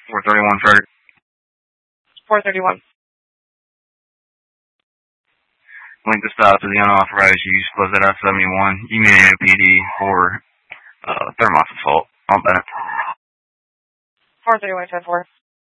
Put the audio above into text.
431 Frederick. 431. Link to stop to the unauthorized use, close at I-71, EMEA PD for thermos assault on Bennett. 431 10-4.